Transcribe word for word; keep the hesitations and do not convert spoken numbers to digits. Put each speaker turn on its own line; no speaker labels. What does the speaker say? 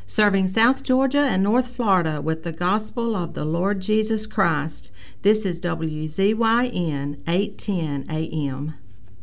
serving South Georgia and North Florida with the gospel of the Lord Jesus Christ. This is W Z Y N eight ten A M.